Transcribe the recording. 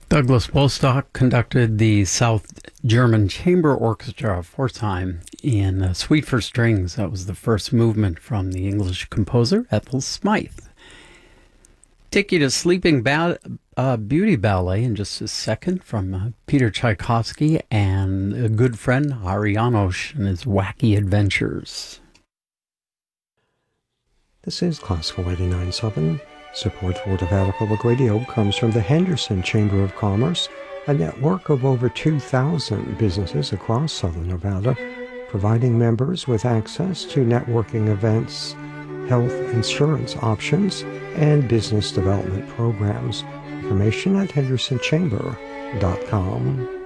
Douglas Bostock conducted the South German Chamber Orchestra Pforzheim in Suite for Strings. That was the first movement from the English composer Ethel Smythe. Take you to Sleeping Beauty Ballet in just a second from Peter Tchaikovsky and a good friend Ari Janosch and his wacky adventures. This is Classical 89.7. Support for Nevada Public Radio comes from the Henderson Chamber of Commerce, a network of over 2,000 businesses across southern Nevada, providing members with access to networking events, health insurance options, and business development programs. Information at hendersonchamber.com.